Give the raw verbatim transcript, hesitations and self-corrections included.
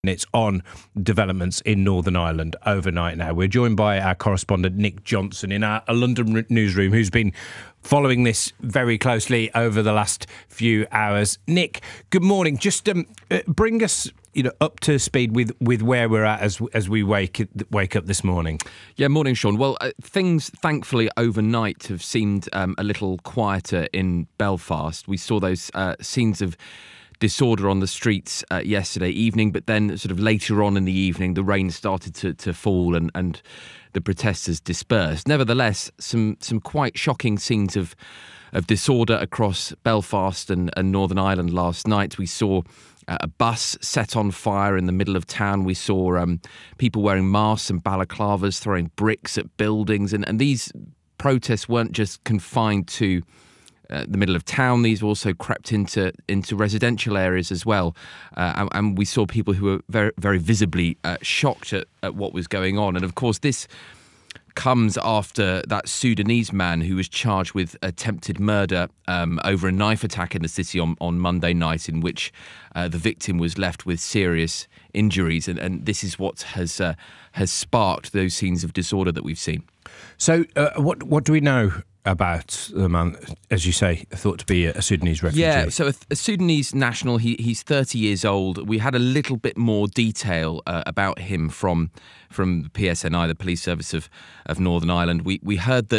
It's on developments in Northern Ireland overnight now. We're joined by our correspondent Nick Johnson in our London newsroom, who's been following this very closely over the last few hours. Nick, good morning. Just um, bring us, you know, up to speed with, with where we're at as as we wake wake up this morning. Yeah, morning, Sean. Well, uh, things thankfully overnight have seemed um, a little quieter in Belfast. We saw those uh, scenes of disorder on the streets uh, yesterday evening, but then sort of later on in the evening, the rain started to, to fall and, and the protesters dispersed. Nevertheless, some some quite shocking scenes of of disorder across Belfast and, and Northern Ireland last night. We saw uh, a bus set on fire in the middle of town. We saw um, people wearing masks and balaclavas throwing bricks at buildings, and, and these protests weren't just confined to Uh, the middle of town. These also crept into into residential areas as well, uh, and, and we saw people who were very very visibly uh, shocked at, at what was going on. And of course, this comes after that Sudanese man who was charged with attempted murder um, over a knife attack in the city on, on Monday night, in which uh, the victim was left with serious injuries. And, and this is what has uh, has sparked those scenes of disorder that we've seen. So, uh, what what do we know about the man, as you say, thought to be a Sudanese refugee? Yeah, so a, a Sudanese national. He he's thirty years old. We had a little bit more detail uh, about him from from the P S N I, the Police Service of, of Northern Ireland. We we heard that